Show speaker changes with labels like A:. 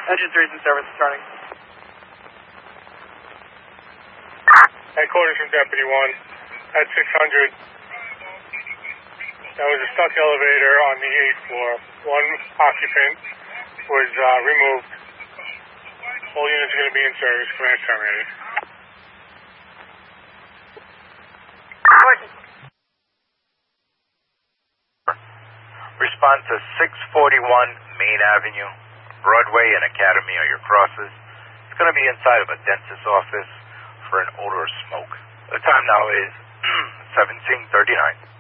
A: Engine 3's in service, starting.
B: Headquarters from Deputy 1 at 600. That was a stuck elevator on the 8th floor. One occupant was removed. All units are going to be in service. Command terminated.
C: Respond to 641 Main Avenue. Broadway and Academy are your crosses. It's going to be inside of a dentist's office for an odor of smoke. The time now is 17:39.